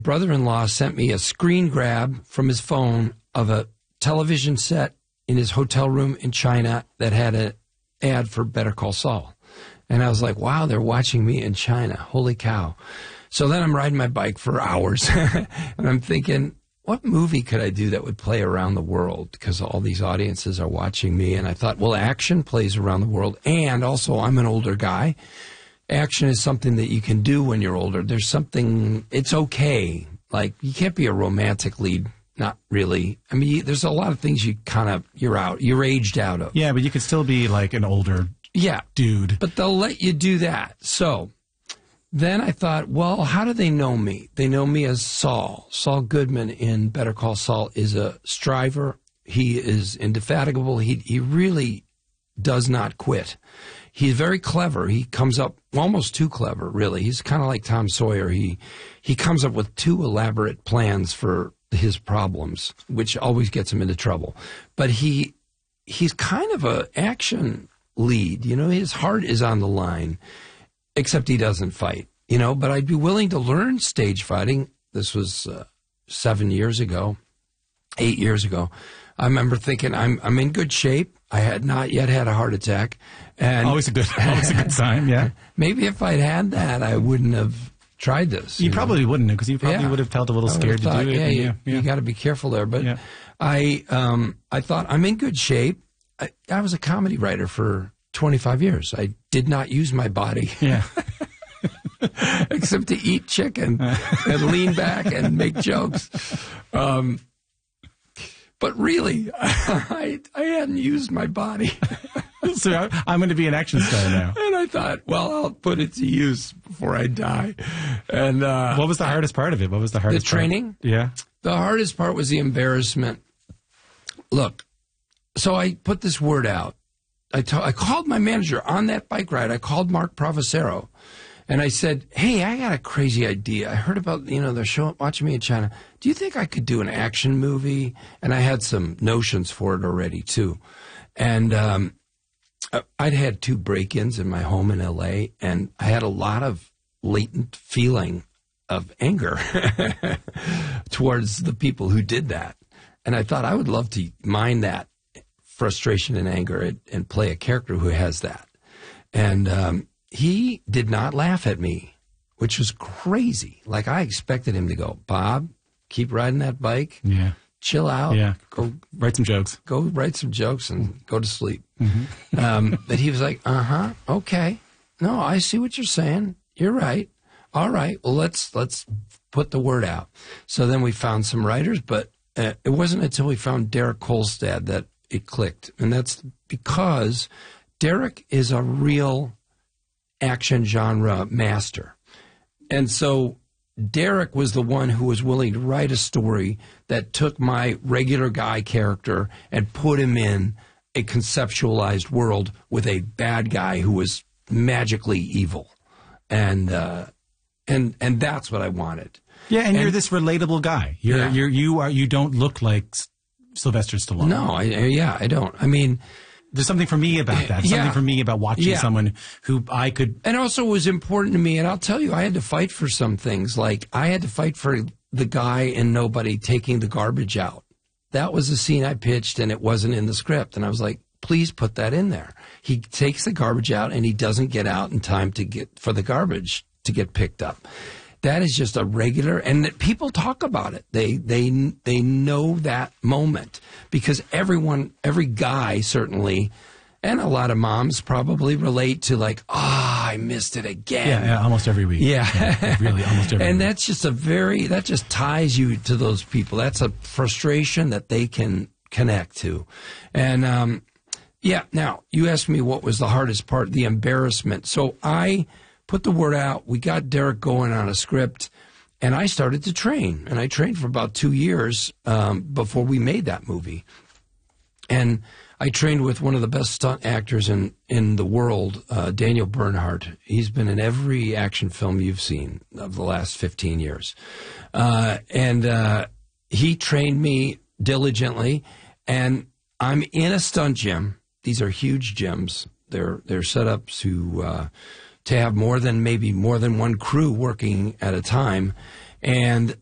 brother-in-law sent me a screen grab from his phone of a television set in his hotel room in China that had an ad for Better Call Saul. And I was like, wow, they're watching me in China. Holy cow. So then I'm riding my bike for hours, and I'm thinking, what movie could I do that would play around the world? Because all these audiences are watching me. And I thought, well, action plays around the world. And also, I'm an older guy. Action is something that you can do when you're older. There's something, it's okay. Like, you can't be a romantic lead. Not really. I mean, there's a lot of things you're aged out of. Yeah, but you could still be like an older dude. But they'll let you do that. So then I thought, well, how do they know me? They know me as Saul. Saul Goodman in Better Call Saul is a striver. He is indefatigable. He really does not quit. He's very clever. He comes up almost too clever, really. He's kind of like Tom Sawyer. He comes up with too elaborate plans for his problems, which always gets him into trouble. But he's kind of an action lead. You know, his heart is on the line, except he doesn't fight. You know, but I'd be willing to learn stage fighting. This was 8 years ago. I remember thinking, I'm in good shape. I had not yet had a heart attack. And always a good sign, yeah. Maybe if I'd had that, I wouldn't have tried this. You probably wouldn't have, because you probably would have felt a little scared to do it. You got to be careful there. But I thought, I'm in good shape. I was a comedy writer for 25 years. I did not use my body. Yeah. Except to eat chicken and lean back and make jokes. But really, I hadn't used my body. So I'm going to be an action star now. And I thought, well, I'll put it to use before I die. And what was the hardest part of it? What was the hardest part? The training? Yeah. The hardest part was the embarrassment. Look, so I put this word out. I called my manager on that bike ride. I called Mark Provocero. And I said, hey, I got a crazy idea. I heard about, they're watching me in China. Do you think I could do an action movie? And I had some notions for it already, too. And I'd had 2 break-ins in my home in L.A., and I had a lot of latent feeling of anger towards the people who did that. And I thought I would love to mine that frustration and anger and play a character who has that. And he did not laugh at me, which was crazy. Like, I expected him to go, Bob, keep riding that bike. Yeah. Chill out. Yeah. Go write some jokes. Go write some jokes and go to sleep. Mm-hmm. But he was like, okay. No, I see what you're saying. You're right. All right. Well, let's put the word out. So then we found some writers, but it wasn't until we found Derek Kolstad that it clicked. And that's because Derek is a real action genre master. And so Derek was the one who was willing to write a story that took my regular guy character and put him in a conceptualized world with a bad guy who was magically evil. And that's what I wanted. Yeah, and you're this relatable guy. You don't look like Sylvester Stallone. No, I don't. I mean, there's something for me about that. Something for me about watching someone who I could... And also it was important to me, and I'll tell you, I had to fight for some things. Like, I had to fight for the guy in Nobody taking the garbage out. That was the scene I pitched, and it wasn't in the script. And I was like, please put that in there. He takes the garbage out, and he doesn't get out in time for the garbage to get picked up. That is just a regular, and that people talk about it. They know that moment because every guy certainly, and a lot of moms probably relate to like, I missed it again. Yeah, almost every week. Yeah, really, almost every and week. that's just that just ties you to those people. That's a frustration that they can connect to, and Now you asked me what was the hardest part, the embarrassment. So I put the word out. We got Derek going on a script, and I started to train. And I trained for about 2 years before we made that movie. And I trained with one of the best stunt actors in the world, Daniel Bernhardt. He's been in every action film you've seen of the last 15 years. And he trained me diligently. And I'm in a stunt gym. These are huge gyms. They're set up to have more than one crew working at a time. And